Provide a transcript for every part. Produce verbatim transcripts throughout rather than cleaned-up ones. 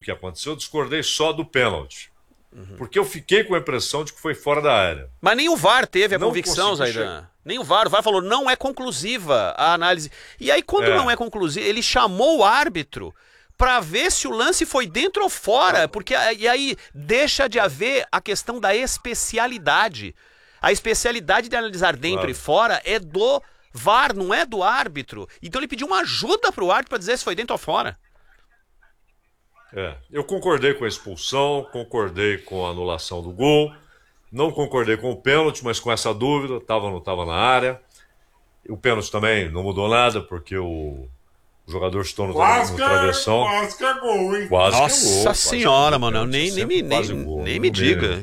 que aconteceu, eu discordei só do pênalti. Uhum. Porque eu fiquei com a impressão de que foi fora da área. Mas nem o V A R teve a não convicção, Zaidan. Chegar. Nem o V A R. O V A R falou, não é conclusiva a análise. E aí, quando é. não é conclusiva, ele chamou o árbitro para ver se o lance foi dentro ou fora. Porque e aí deixa de haver a questão da especialidade. A especialidade de analisar dentro claro. e fora é do V A R, não é do árbitro. Então ele pediu uma ajuda para o árbitro para dizer se foi dentro ou fora. É, eu concordei com a expulsão, concordei com a anulação do gol, não concordei com o pênalti, mas com essa dúvida, estava ou não estava na área. O pênalti também não mudou nada, porque o, o jogador chutou no, quase no que, travessão. Quase que é gol, hein? Quase Nossa que é gol, quase senhora, que é gol, mano, nem, nem, nem, nem, gol, nem me diga.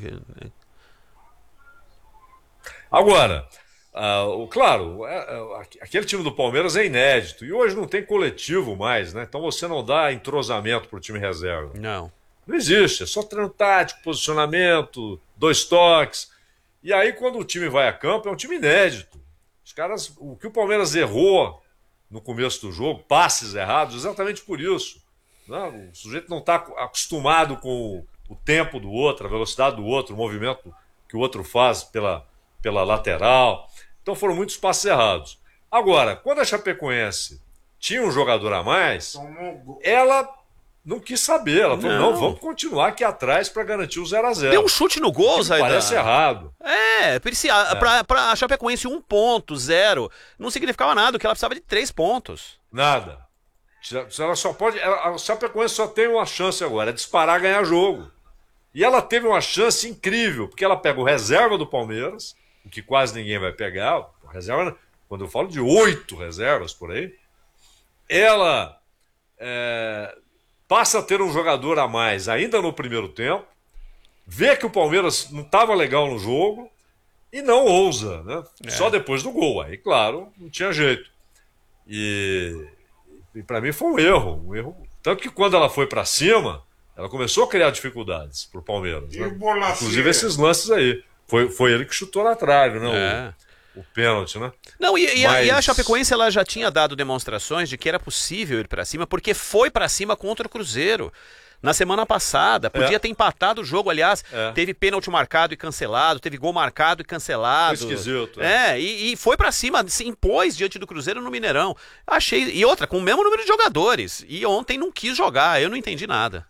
Agora... Uh, claro, uh, uh, aquele time do Palmeiras é inédito e hoje não tem coletivo mais, né? Então você não dá entrosamento pro time reserva. Não. Não existe, é só treino tático, posicionamento, dois toques. E aí quando o time vai a campo é um time inédito. Os caras, o que o Palmeiras errou no começo do jogo, passes errados, exatamente por isso. Né? O sujeito não está acostumado com o tempo do outro, a velocidade do outro, o movimento que o outro faz pela, pela lateral. Então foram muitos passes errados. Agora, quando a Chapecoense tinha um jogador a mais, ela não quis saber. Ela falou, não, não vamos continuar aqui atrás para garantir o zero a zero. Deu um chute no gol, Zaidan. Parece errado. É, é. para a Chapecoense um ponto, zero, não significava nada, que ela precisava de três pontos. Nada. Ela só pode, ela, a Chapecoense só tem uma chance agora, é disparar, ganhar jogo. E ela teve uma chance incrível, porque ela pega o reserva do Palmeiras, o que quase ninguém vai pegar, reserva, quando eu falo de oito reservas por aí, ela é, passa a ter um jogador a mais ainda no primeiro tempo, vê que o Palmeiras não estava legal no jogo e não ousa, né? É. Só depois do gol. Aí, claro, não tinha jeito. E, e para mim foi um erro, um erro. Tanto que quando ela foi para cima, ela começou a criar dificuldades pro Palmeiras. Né? Inclusive esses lances aí. Foi, foi ele que chutou na trave, né? É. O, o pênalti, né? Não, e, e, Mas... a, e a Chapecoense ela já tinha dado demonstrações de que era possível ir para cima, porque foi para cima contra o Cruzeiro. Na semana passada, podia é. ter empatado o jogo, aliás, é. teve pênalti marcado e cancelado, teve gol marcado e cancelado. Foi esquisito. É, é e, e foi para cima, se impôs diante do Cruzeiro no Mineirão. Achei, e outra, com o mesmo número de jogadores. E ontem não quis jogar, eu não entendi nada.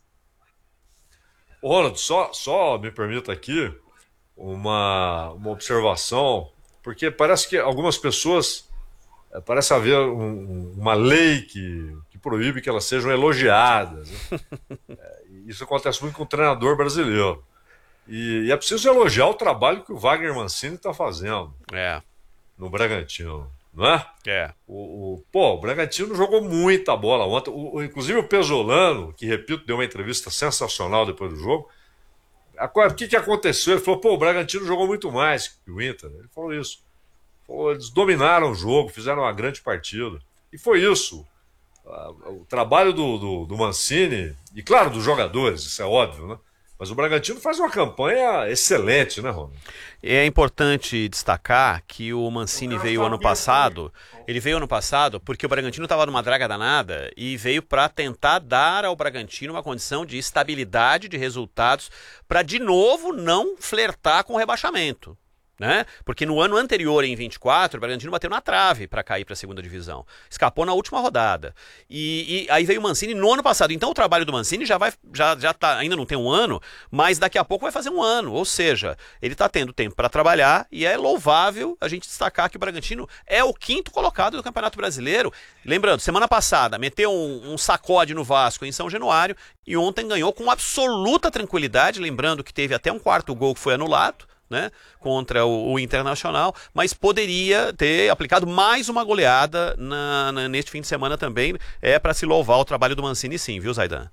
Ronald, só, só me permita aqui uma, uma observação, porque parece que algumas pessoas, parece haver um, uma lei que, que proíbe que elas sejam elogiadas. Né? É, isso acontece muito com o treinador brasileiro. E, e é preciso elogiar o trabalho que o Wagner Mancini está fazendo é. no Bragantino, não é? É. O, o, pô, o Bragantino jogou muita bola ontem. O, o, inclusive o Pesolano, que, repito, deu uma entrevista sensacional depois do jogo. O que, que aconteceu? Ele falou, pô, o Bragantino jogou muito mais que o Inter. Ele falou isso. Falou, eles dominaram o jogo, fizeram uma grande partida. E foi isso. O trabalho do, do, do Mancini, e claro, dos jogadores, isso é óbvio, né? Mas o Bragantino faz uma campanha excelente, né, Ronald? É importante destacar que o Mancini veio ano passado, ele veio ano passado porque o Bragantino estava numa draga danada e veio para tentar dar ao Bragantino uma condição de estabilidade de resultados para de novo não flertar com o rebaixamento. Né? Porque no ano anterior, em vinte e quatro, o Bragantino bateu na trave para cair para a segunda divisão. Escapou na última rodada. E, e aí veio o Mancini no ano passado. Então o trabalho do Mancini já vai, já, já tá, ainda não tem um ano, mas daqui a pouco vai fazer um ano. Ou seja, ele está tendo tempo para trabalhar e é louvável a gente destacar que o Bragantino é o quinto colocado do Campeonato Brasileiro. Lembrando, semana passada meteu um, um sacode no Vasco em São Januário e ontem ganhou com absoluta tranquilidade. Lembrando que teve até um quarto gol que foi anulado. Né, contra o, o Internacional, mas poderia ter aplicado mais uma goleada na, na, neste fim de semana também. É para se louvar o trabalho do Mancini, sim, viu, Zaidan?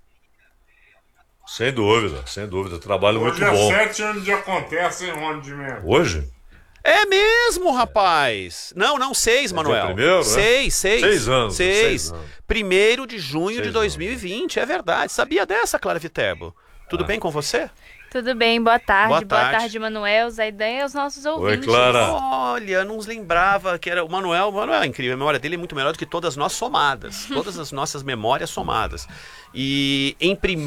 Sem dúvida, sem dúvida. Trabalho Hoje muito é bom. sete anos de acontece, hein, Ronald mesmo? Hoje? É mesmo, rapaz. Não, não, seis, é Manuel. Primeiro, seis, né? seis. Seis anos. Seis. Seis anos. Primeiro de junho seis de dois mil e vinte, anos. é verdade. Sabia dessa, Clara Viterbo? Tudo ah. bem com você? Tudo bem, boa tarde. Boa Boa tarde, tarde Manuel, Zaidan e aos nossos ouvintes. Oi, Clara. Olha, não nos lembrava que era o Manuel. O Manuel é incrível, a memória dele é muito melhor do que todas nós somadas. Todas as nossas memórias somadas. E em primeiro